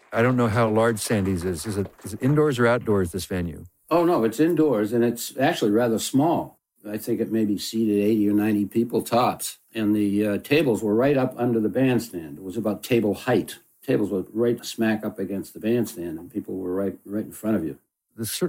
I don't know how large Sandy's is. Is it indoors or outdoors, this venue? Oh, no, it's indoors, and it's actually rather small. I think it maybe seated 80 or 90 people tops. And the tables were right up under the bandstand. It was about table height. Tables were right smack up against the bandstand, and people were right in front of you. This